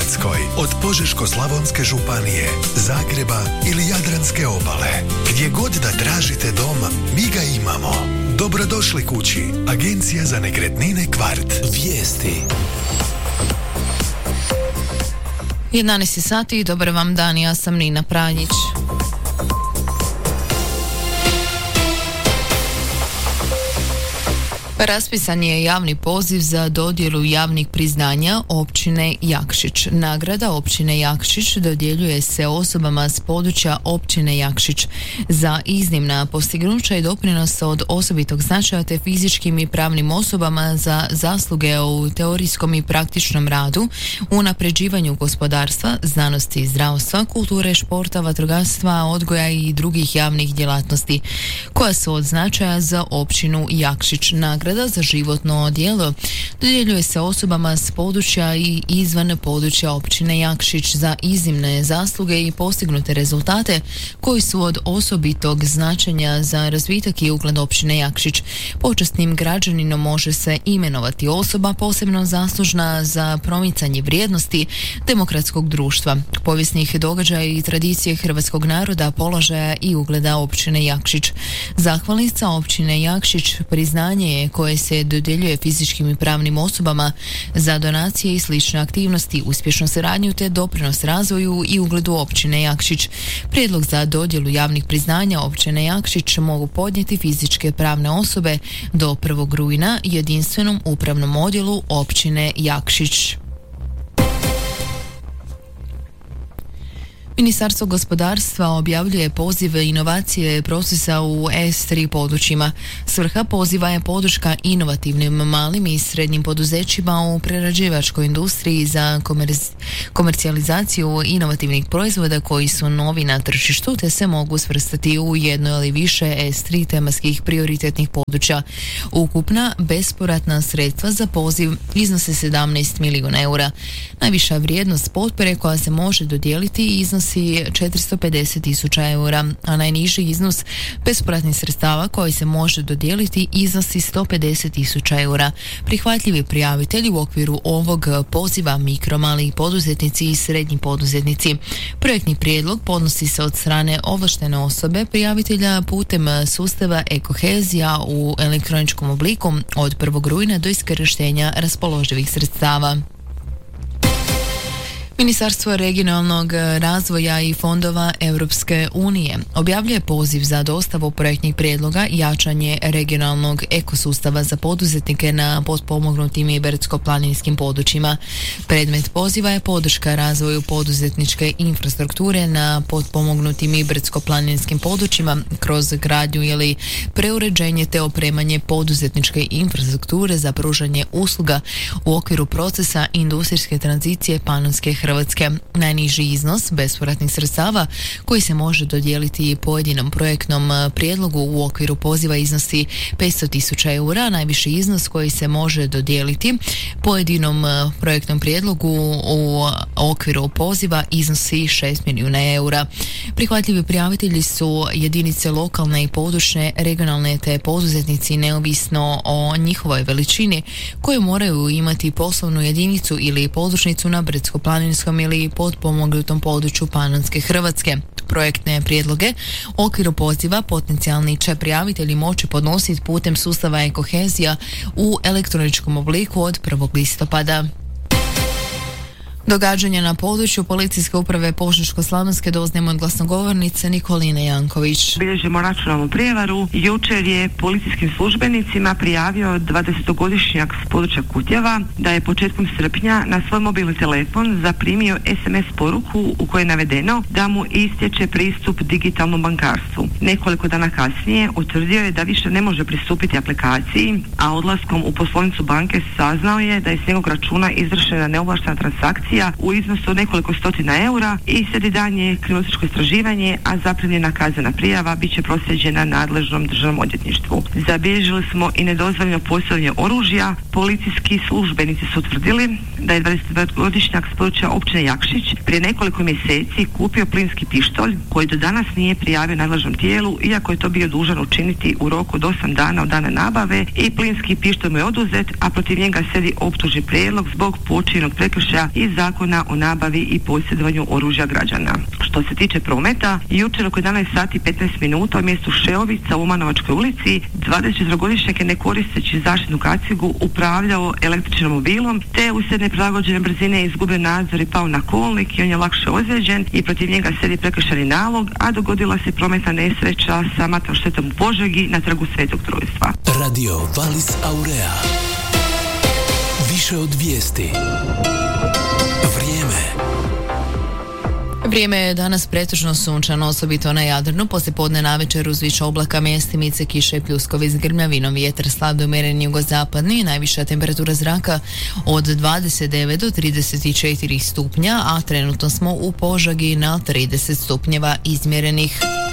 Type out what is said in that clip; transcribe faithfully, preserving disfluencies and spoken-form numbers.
Hrvatskoj, od Požeško-slavonske županije, Zagreba ili Jadranske obale. Gdje god da tražite dom, mi ga imamo. Dobrodošli kući. Agencija za nekretnine Kvart. Vijesti. jedanaest sati, dobar vam dan, ja sam Nina Pranjić. Raspisan je javni poziv za dodjelu javnih priznanja općine Jakšić. Nagrada općine Jakšić dodjeljuje se osobama s područja općine Jakšić za iznimna postignuća i doprinosa od osobitog značaja te fizičkim i pravnim osobama za zasluge u teorijskom i praktičnom radu, unapređivanju gospodarstva, znanosti i zdravstva, kulture, športa, vatrogastva, odgoja i drugih javnih djelatnosti koja su od značaja za općinu Jakšić. Nagrada za životno djelo dodjeljuje se osobama s područja i izvan područja općine Jakšić za iznimne zasluge i postignute rezultate koji su od osobitog značenja za razvitak i ugled općine Jakšić. Počasnim građaninom može se imenovati osoba posebno zaslužna za promicanje vrijednosti demokratskog društva, povijesnih događaja i tradicije hrvatskog naroda, položaja i ugleda općine Jakšić. Zahvalnica općine Jakšić priznanje je koje se dodjeljuje fizičkim i pravnim osobama za donacije i slične aktivnosti, uspješnu suradnju te doprinos razvoju i ugledu općine Jakšić. Prijedlog za dodjelu javnih priznanja općine Jakšić mogu podnijeti fizičke pravne osobe do prvog rujna jedinstvenom upravnom odjelu općine Jakšić. Ministarstvo gospodarstva objavljuje poziv inovacije procesa u S tri područjima. Svrha poziva je podrška inovativnim malim i srednjim poduzećima u prerađivačkoj industriji za komerci- komercijalizaciju inovativnih proizvoda koji su novi na tržištu te se mogu svrstati u jedno ili više S tri tematskih prioritetnih područja. Ukupna bespovratna sredstva za poziv iznose sedamnaest milijuna eura. Najviša vrijednost potpore koja se može dodijeliti iznosi četiristo pedeset tisuća eura, a najniži iznos bespovratnih sredstava koji se može dodijeliti iznosi sto pedeset tisuća eura. Prihvatljivi prijavitelji u okviru ovog poziva mikro, mali poduzetnici i srednji poduzetnici. Projektni prijedlog podnosi se od strane ovlaštene osobe prijavitelja putem sustava e-kohezija u elektroničkom obliku od prvog rujna do iskorištenja raspoloživih sredstava. Ministarstvo regionalnog razvoja i fondova Europske unije objavljuje poziv za dostavu projektnih prijedloga jačanje regionalnog ekosustava za poduzetnike na potpomognutim i brdsko-planinskim područjima. Predmet poziva je podrška razvoju poduzetničke infrastrukture na potpomognutim i brdsko-planinskim područjima kroz gradnju ili preuređenje te opremanje poduzetničke infrastrukture za pružanje usluga u okviru procesa industrijske tranzicije Panonske Hrvatske. Hrvatske. Najniži iznos bespovratnih sredstava koji se može dodijeliti pojedinom projektnom prijedlogu u okviru poziva iznosi petsto tisuća eura, najviši iznos koji se može dodijeliti pojedinom projektnom prijedlogu u okviru poziva iznosi šest milijuna eura. Prihvatljivi prijavitelji su jedinice lokalne i područne, regionalne te poduzetnici neovisno o njihovoj veličini koji moraju imati poslovnu jedinicu ili područnicu na brdsko-planinskom ili potpomognutom području Panonske Hrvatske. Projektne prijedloge u okviru poziva potencijalni će prijavitelji moći podnositi putem sustava e-kohezija u elektroničkom obliku od prvog listopada. Događanja na području policijske uprave Požeško-slavonske doznajemo od glasnogovornice Nikoline Janković. Bilježimo računalnu prijevaru. Jučer je policijskim službenicima prijavio dvadesetogodišnjak s područja Kutjeva da je početkom srpnja na svoj mobilni telefon zaprimio es em es poruku u kojoj je navedeno da mu istječe pristup digitalnom bankarstvu. Nekoliko dana kasnije utvrdio je da više ne može pristupiti aplikaciji, a odlaskom u poslovnicu banke saznao je da je s njegovog računa izvršena neovlaštena transakcija u iznosu od nekoliko stotina eura i slijedi daljnje kriminalističko istraživanje, a zaprimljena kaznena prijava bit će proslijeđena nadležnom državnom odvjetništvu. Zabilježili smo i nedozvoljeno posjedovanje oružja. Policijski službenici su utvrdili da je dvadesetdevetogodišnjak s područja općine Jakšić prije nekoliko mjeseci kupio plinski pištolj koji do danas nije prijavio nadležnom tijelu, iako je to bio dužan učiniti u roku od osam dana od dana nabave, i plinski pištolj mu je oduzet, a protiv njega slijedi optužni prijedlog zbog počinjenog prekršaja iz Zakona o nabavi i posjedovanju oružja građana. Što se tiče prometa, jučer oko jedanaest sati i petnaest minuta u mjestu Šeovica u Umanovačkoj ulici dvadesetčetverogodišnjak je ne koristeći zaštitnu kacigu upravljao električnim mobilom te uslijed neprilagođene brzine izgubio nadzor i pao na kolnik i on je lakše ozlijeđen i protiv njega slijedi prekršajni nalog, a dogodila se prometna nesreća sa materijalnom štetom u Požegi na trgu Svetog Trojstva. Radio Valis Aurea. Više od vijesti. Vrijeme. Vrijeme je danas pretežno sunčano, osobito na Jadranu, poslijepodne navečer uz više oblaka, mjestimice, kiše i pljuskovi s grmljavinom, vjetar slab do umjeren jugozapadni, najviša temperatura zraka od dvadeset devet do trideset četiri stupnja, a trenutno smo u Požegi na trideset stupnjeva izmjerenih.